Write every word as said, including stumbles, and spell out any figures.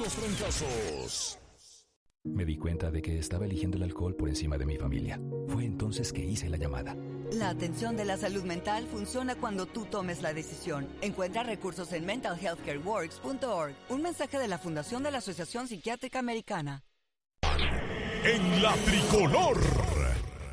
los trancazos. Me di cuenta de que estaba eligiendo el alcohol por encima de mi familia. Fue entonces que hice la llamada. La atención de la salud mental funciona cuando tú tomes la decisión. Encuentra recursos en mental health care works punto org. Un mensaje de la Fundación de la Asociación Psiquiátrica Americana. En la tricolor.